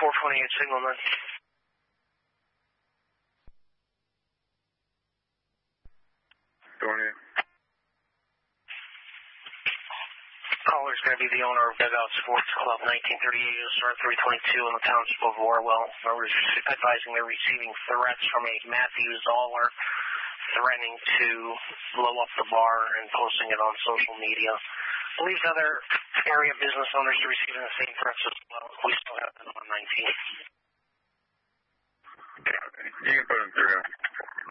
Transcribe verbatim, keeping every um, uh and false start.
four twenty-eight signal then. Going in. Caller's going to be the owner of Dugout Sports Club, nineteen thirty-eight U S R three twenty-two in the township of Orwell. We're advising they're receiving threats from a Matthew Zoller, threatening to blow up the bar and posting it on social media. Believes other area business owners are receiving the same threats as well. We still have them on nineteen. You can put them through.